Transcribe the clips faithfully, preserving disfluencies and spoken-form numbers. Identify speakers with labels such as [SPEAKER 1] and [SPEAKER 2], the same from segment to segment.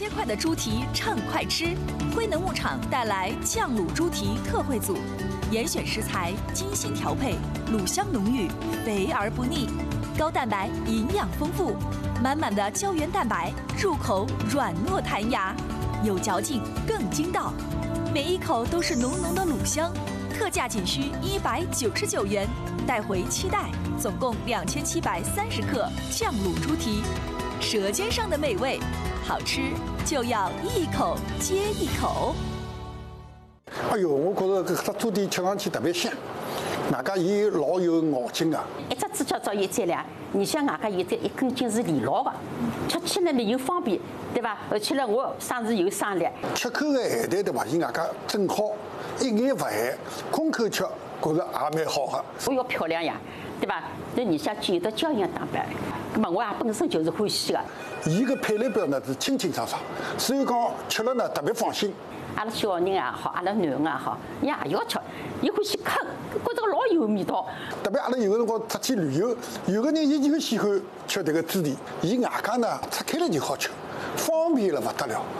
[SPEAKER 1] 切块的猪蹄畅快吃，辉能牧场带来酱卤猪蹄特惠组，严选食材，精心调配，卤香浓郁，肥而不腻，高蛋白，营养丰富，满满的胶原蛋白，入口软糯弹牙，有嚼劲更筋道，每一口都是浓浓的卤香，特价仅需一百九十九元，带回期待，总共两千七百三十克酱卤猪蹄，舌尖上的美味。好吃就要一口接一口。
[SPEAKER 2] 哎呦，我觉着搿只猪蹄吃上去特别香，外加伊老有咬劲啊。
[SPEAKER 3] 一只猪脚照一斤两，你像外加有这一根筋是连牢的，吃起来呢又方便，对吧？而且呢，我生是有生力。
[SPEAKER 2] 吃口个咸淡对伐？伊外加正好，一眼勿咸，空口吃，觉着也蛮好个。
[SPEAKER 3] 我要漂亮呀，对吧？那你像具有的胶原蛋白，那么我也本身就是欢喜的。
[SPEAKER 2] 伊个配料表呢是清清爽爽，所以讲吃了呢特别放心。
[SPEAKER 3] 阿拉小人也好，阿拉囡恩也好，伊也要吃，伊欢喜啃，觉着老有味道。
[SPEAKER 2] 特别阿拉有个辰光出去旅游，有个人伊就喜欢吃这个猪蹄，伊外加呢拆开来就好吃，方便了不得了。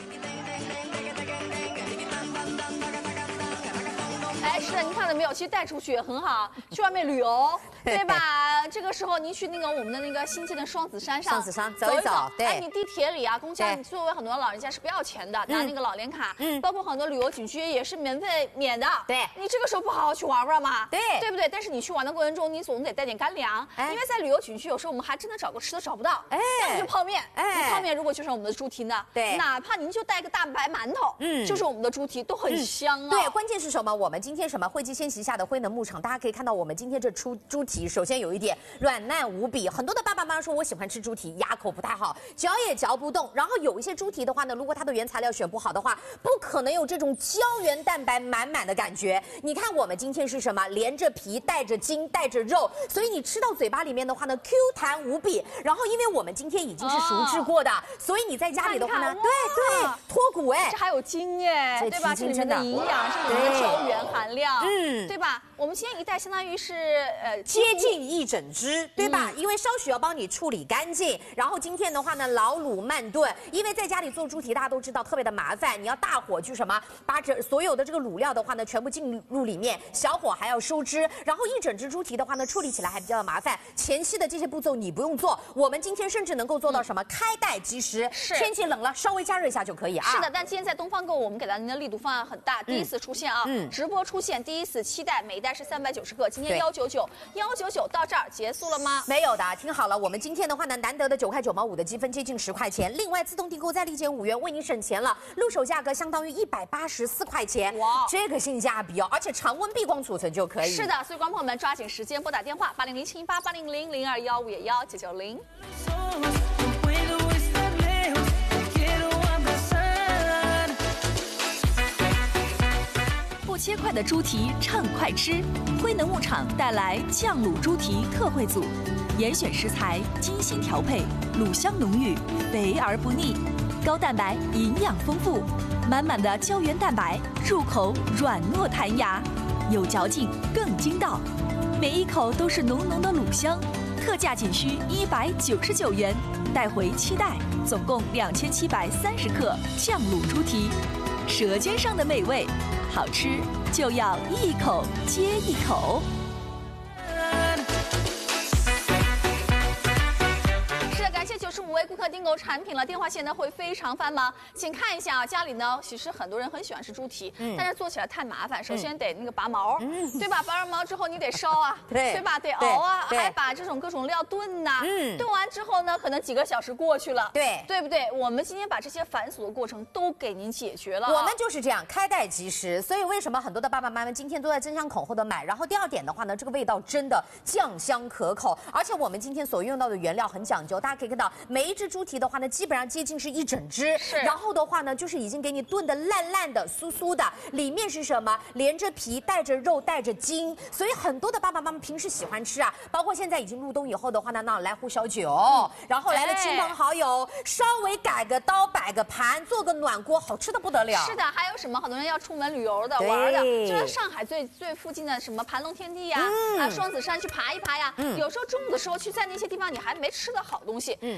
[SPEAKER 4] 哎，是的，您看到没有？其实带出去也很好，去外面旅游，对吧？这个时候您去那个我们的那个新建的双子山上，
[SPEAKER 5] 双子山走
[SPEAKER 4] 一
[SPEAKER 5] 走，对。
[SPEAKER 4] 哎，你地铁里啊，公交，你作为很多老人家是不要钱的，拿那个老年卡，嗯，包括很多旅游景区也是免费免的。
[SPEAKER 5] 对，
[SPEAKER 4] 你这个时候不好好去玩玩嘛？
[SPEAKER 5] 对，
[SPEAKER 4] 对不对？但是你去玩的过程中，你总得带点干粮，因为在旅游景区有时候我们还真的找个吃的找不到，哎，要么就泡面，哎，泡面如果就是我们的猪蹄呢，对，哪怕您就带个大白馒头，嗯，就是我们的猪蹄都很香啊。
[SPEAKER 5] 对，关键是什么？我们今天什么？惠基鲜旗下的辉能牧场，大家可以看到我们今天这出猪蹄，首先有一点软烂无比，很多的爸爸妈妈说我喜欢吃猪蹄，牙口不太好，嚼也嚼不动。然后有一些猪蹄的话呢，如果它的原材料选不好的话，不可能有这种胶原蛋白满满的感觉。你看我们今天是什么？连着皮，带着筋，带着肉，所以你吃到嘴巴里面的话呢 ，Q 弹无比。然后因为我们今天已经是熟制过的，哦、所以你在家里的话呢，对对，脱骨哎，
[SPEAKER 4] 这还有筋哎，对吧？这里面的营养，这里面的胶原含量，嗯，对吧？我们今天一袋相当于是呃
[SPEAKER 5] 接近一整只，对吧？嗯、因为稍许要帮你处理干净，然后今天的话呢，老卤慢炖，因为在家里做猪蹄，大家都知道特别的麻烦，你要大火去什么，把这所有的这个卤料的话呢，全部进入里面，小火还要收汁，然后一整只猪蹄的话呢，处理起来还比较麻烦。前期的这些步骤你不用做，我们今天甚至能够做到什么？嗯、开袋即食，是天气冷了稍微加热一下就可以啊。
[SPEAKER 4] 是的，但今天在东方购物，我们给到您的力度方案很大，第一次出现啊，嗯、直播出现第一次七袋，每一袋是三百九十克，今天幺九九，幺九九到这儿结束了吗？
[SPEAKER 5] 没有的，听好了，我们今天的话呢，难得的九块九毛五的积分，接近十块钱，另外自动订购再立减五元，为您省钱了，入手价格相当于一百八十四块钱，哇，这个性价比哦，而且常温闭光储存就可以。
[SPEAKER 4] 是的，所以观众朋友们抓紧时间拨打电话八零零七八八零零零二幺五也幺九九零。
[SPEAKER 1] 不切块的猪蹄畅快吃，辉能牧场带来酱卤猪蹄特惠组，严选食材，精心调配，卤香浓郁，肥而不腻，高蛋白，营养丰富，满满的胶原蛋白，入口软糯弹牙，有嚼劲更筋道，每一口都是浓浓的卤香，特价仅需一百九十九元，带回期待，总共两千七百三十克酱卤猪蹄，舌尖上的美味。好吃就要一口接一口。
[SPEAKER 4] 是的，感谢九十五位顾客订购产品了，电话线呢会非常繁忙，请看一下啊，家里呢其实很多人很喜欢吃猪蹄，嗯、但是做起来太麻烦，首先得那个拔毛，嗯、对吧？拔完毛之后你得烧啊，对, 对吧？得熬啊，还把这种各种料炖呐、啊，嗯、炖完之后呢，可能几个小时过去了，对，对不对？我们今天把这些繁琐的过程都给您解决了、啊，
[SPEAKER 5] 我们就是这样开袋即食，所以为什么很多的爸爸妈妈今天都在争相恐后的买？然后第二点的话呢，这个味道真的酱香可口，而且我们今天所用到的原料很讲究，大家可以看到每一只猪蹄的话呢，基本上接近是一整只，然后的话呢，就是已经给你炖的烂烂的、酥酥的，里面是什么？连着皮，带着肉，带着筋，所以很多的爸爸妈妈平时喜欢吃啊，包括现在已经入冬以后的话呢，那来壶小酒，嗯、然后来了亲朋好友，哎、稍微改个刀，摆个盘，做个暖锅，好吃的不得了。
[SPEAKER 4] 是的，还有什么？很多人要出门旅游的、玩的，就是上海最最附近的什么盘龙天地呀、嗯、啊双子山去爬一爬呀。嗯、有时候中午的时候去在那些地方，你还没吃的好东西，嗯，你哪怕就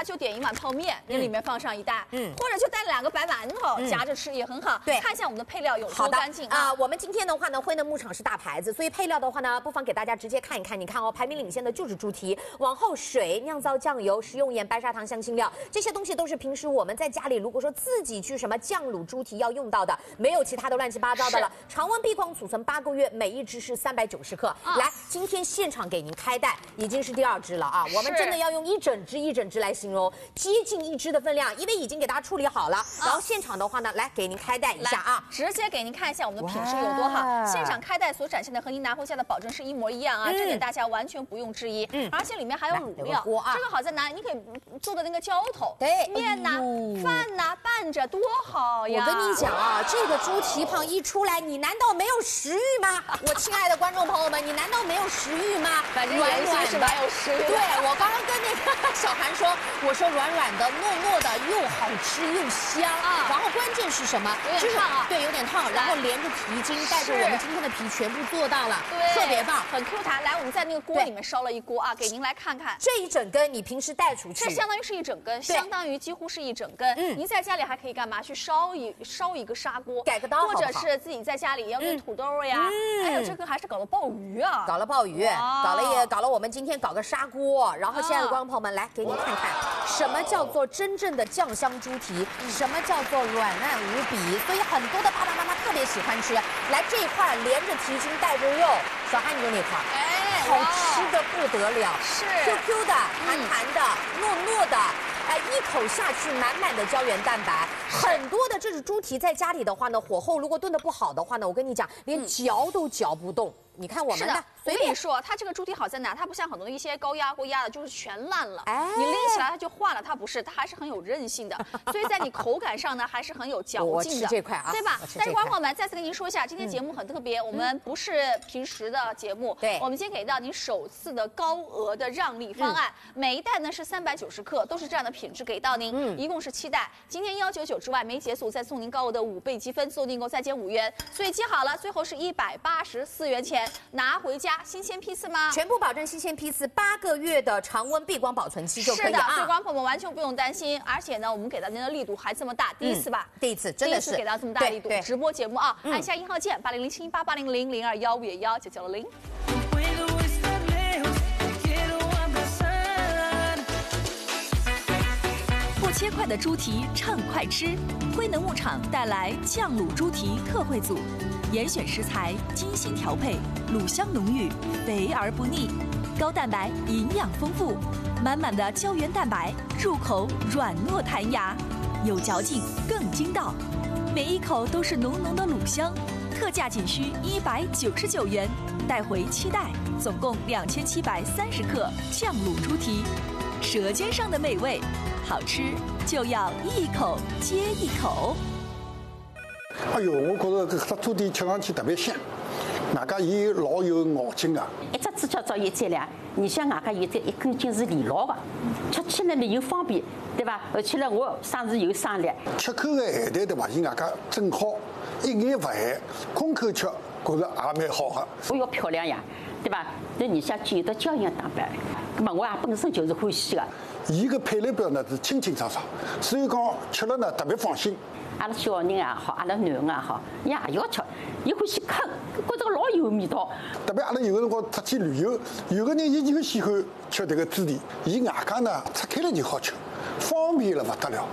[SPEAKER 4] 就点一碗泡面，你里面放上一袋，嗯，或者就带两个白馒头夹着吃也很好。
[SPEAKER 5] 对，
[SPEAKER 4] 看一下我们的配料有多干净啊！
[SPEAKER 5] 我们今天的话呢，辉能牧场是大牌子，所以配料的话呢，不妨给大家直接看一看。你看哦，排名领先的就是猪蹄，往后水、酿造酱油、食用盐、白砂糖、香辛料，这些东西都是平时我们在家里如果说自己去什么酱卤猪蹄要用到的，没有其他的乱七八糟的了。常温闭光储存八个月，每一只是三百九十克。啊、来，今天现场给您开袋，已经是第二只了啊！我们真的要用一整只一整只来形容，接近一只的分量，因为已经给大家处理好了。啊、然后现场的话呢，来给您开袋一下啊，
[SPEAKER 4] 直接给您看一下我们的品质有多好。现场开袋所展现的和您拿回家的保证是一模一样啊，嗯、这点大家完全不用质疑。嗯，而且里面还有卤料，啊、这个好在哪里？你可以做的那个浇头，对，面呐、哎、饭呐拌着多好呀！
[SPEAKER 5] 我跟你讲啊，这个猪蹄膀一出来，你难道没有食欲吗？我亲爱的观众朋友们，你难道没有食欲吗？
[SPEAKER 4] 反正软软是蛮有食欲的。
[SPEAKER 5] 对，我刚刚跟那个小韩说，我说软软的、糯糯的，又好吃又香啊。然后关键是什么？
[SPEAKER 4] 有点烫啊，
[SPEAKER 5] 对，有点烫。然后连着蹄筋，带着我们今天的皮全部做到了，对，特别棒，
[SPEAKER 4] 很 Q 弹。来，我们在那个锅里面烧了一锅啊，给您来看看。
[SPEAKER 5] 这一整根你平时带出去，
[SPEAKER 4] 这相当于是一整根，相当于几乎是一整根。嗯，您在家里还可以干嘛？去烧一烧一个砂锅，
[SPEAKER 5] 改个刀，
[SPEAKER 4] 或者是自己在家里要用土豆呀。哎呦，这个还是搞了鲍鱼啊，
[SPEAKER 5] 搞了鲍鱼，搞了也搞了。我们今天搞个砂锅，然后亲爱的观众朋友们，来给您看看什么叫做真正的酱香猪蹄，什么叫做软烂无比。所以很多的爸爸妈妈特别喜欢吃。来这一块连着蹄筋带着肉，小汉你就那块，哎，好吃的不得了，
[SPEAKER 4] 是
[SPEAKER 5] Q Q 的、弹弹的、糯糯的。哎，一口下去，满满的胶原蛋白。很多的这只猪蹄在家里的话呢，火候如果炖得不好的话呢，我跟你讲，连嚼都嚼不动。你看我们的，
[SPEAKER 4] 我跟你说，它这个猪蹄好在哪？它不像很多的一些高压锅压的，就是全烂了。哎，你拎起来它就化了，它不是，它还是很有韧性的。所以在你口感上呢，还是很有嚼劲的。
[SPEAKER 5] 我吃这块啊，
[SPEAKER 4] 对吧？但是观众朋友们，再次跟您说一下，今天节目很特别，我们不是平时的节目，对，我们今天给到您首次的高额的让利方案，每一袋呢是三百九十克，都是这样的品质给到您。嗯，一共是七袋，今天幺九九之外没解锁，再送您高额的五倍积分，自动订购再减五元，所以记好了，最后是一百八十四元钱拿回家。新鲜批次吗？
[SPEAKER 5] 全部保证新鲜批次，八个月的常温闭光保存期就可以了啊！
[SPEAKER 4] 是的，所以观众朋友们完全不用担心，而且呢，我们给到您的力度还这么大，第一次吧？
[SPEAKER 5] 第一次，真的是
[SPEAKER 4] 第一次给到这么大力度。直播节目啊，按下一号键，八零零七八八零零零二幺五也幺九九零。
[SPEAKER 1] 不切块的猪蹄畅快吃，辉能牧场带来酱卤猪蹄特惠组。严选食材，精心调配，卤香浓郁，肥而不腻，高蛋白，营养丰富，满满的胶原蛋白，入口软糯弹牙，有嚼劲更筋道，每一口都是浓浓的卤香，特价仅需一百九十九元，带回七袋，总共两千七百三十克酱卤猪蹄，舌尖上的美味，好吃就要一口接一口。
[SPEAKER 2] 哎呦，我觉着这个猪蹄吃上去特别香，外加伊老有咬劲啊。
[SPEAKER 3] 一只猪脚只要一斤两，你像外加有这一根筋是连牢的，吃起来呢又方便，对吧？而且呢，我生是有生力。
[SPEAKER 2] 吃口的咸淡对吧？伊外加正好，一眼不咸，空口吃，觉着也蛮好的。
[SPEAKER 3] 我要漂亮呀，对吧？那你像有的胶原蛋白，那么我也本身就是欢喜的。
[SPEAKER 2] 伊个配料表呢是清清爽爽，所以讲吃了呢特别放心。
[SPEAKER 3] 阿拉小人也好，阿拉囡恩也好，伊也要吃，伊欢喜啃，觉着老有味道。
[SPEAKER 2] 特别阿拉有个辰光出去旅游，有个人伊就喜欢吃这个猪蹄，伊外加呢拆开了就好吃，方便了不得了。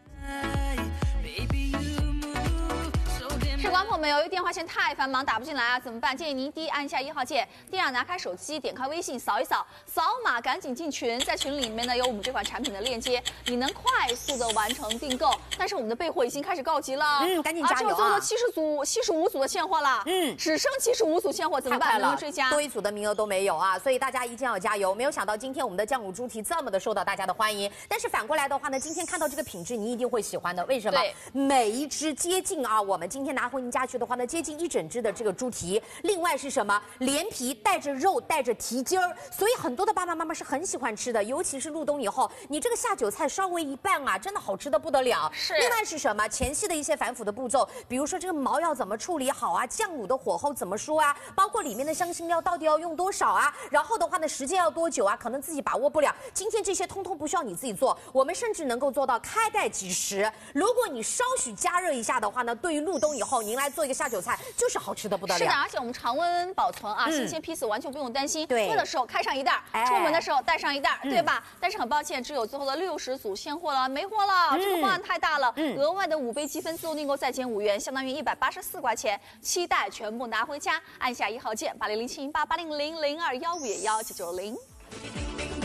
[SPEAKER 4] 是观众朋友们，由于电话线太繁忙打不进来啊，怎么办？建议您第一按下一号键，第二拿开手机，点开微信扫一扫，扫码赶紧进群，在群里面呢有我们这款产品的链接，你能快速的完成订购。但是我们的备货已经开始告急了，
[SPEAKER 5] 嗯，赶紧加油啊！
[SPEAKER 4] 只有最多七十组、七十五组的现货了，嗯，只剩七十五组现货，怎么办？能不能追加？
[SPEAKER 5] 多一组的名额都没有啊，所以大家一定要加油。没有想到今天我们的酱卤猪蹄这么的受到大家的欢迎，但是反过来的话呢，今天看到这个品质，你一定会喜欢的。为什么？每一只接近啊，我们今天拿回您家去的话呢，接近一整只的这个猪蹄。另外是什么？连皮带着肉，带着蹄筋儿，所以很多的爸爸妈妈是很喜欢吃的，尤其是入冬以后，你这个下酒菜稍微一拌啊，真的好吃的不得了。
[SPEAKER 4] 是。
[SPEAKER 5] 另外是什么？前期的一些繁复的步骤，比如说这个毛要怎么处理好啊，酱卤的火候怎么说啊，包括里面的香辛料到底要用多少啊，然后的话呢，时间要多久啊，可能自己把握不了。今天这些通通不需要你自己做，我们甚至能够做到开袋即食。如果你稍许加热一下的话呢，对于入冬以后您来做一个下酒菜，就是好吃的不得了。
[SPEAKER 4] 是的，而且我们常温保存啊，嗯、新鲜批次完全不用担心。
[SPEAKER 5] 对，
[SPEAKER 4] 饿的时候开上一袋，哎、出门的时候带上一袋，嗯、对吧？但是很抱歉，只有最后的六十组现货了，没货了。嗯、这个方案太大了，嗯、额外的五倍积分自动订购再减五元，相当于一百八十四块钱，七袋全部拿回家。按下一号键八零零七零八八零零零二幺五幺九九零。